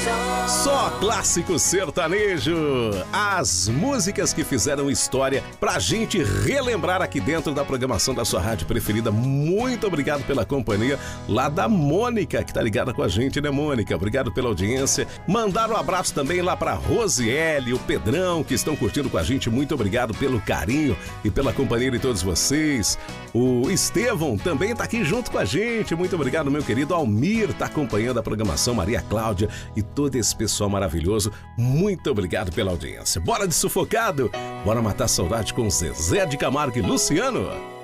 Só clássico sertanejo. As músicas que fizeram história pra gente relembrar aqui dentro da programação da sua rádio preferida. Muito obrigado pela companhia lá da Mônica, que tá ligada com a gente, né, Mônica? Obrigado pela audiência. Mandar um abraço também lá pra Rosiele, o Pedrão, que estão curtindo com a gente. Muito obrigado pelo carinho e pela companhia de todos vocês. O Estevão também tá aqui junto com a gente. Muito obrigado, meu querido Almir, tá acompanhando a programação, Maria Cláudia e todo esse pessoal maravilhoso. Muito obrigado pela audiência. Bora de sufocado? Bora matar a saudade com Zezé de Camargo e Luciano.